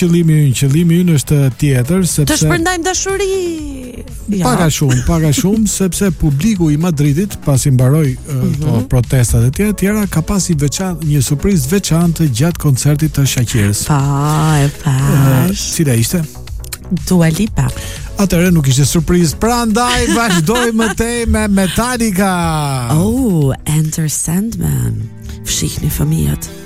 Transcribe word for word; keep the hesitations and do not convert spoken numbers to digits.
qëllimi ynë, qëllimi ynë është tjetër, sepse të shpërndajmë dashuri. Ja. Paga shumë, paga shumë, sepse publiku i Madridit, pasi mbaroi uh, mm-hmm. protestat e tjera, tjera ka pasi veçantë një surprizë veçantë gjatë koncertit të Shakirës. Pa, e pa. Uh, cila ishte? Dua Lipa. Atëherë nuk ishte surprizë, prandaj vazhdojmë tej me Metallica. Oh, Enter Sandman. Fshihni fëmijët.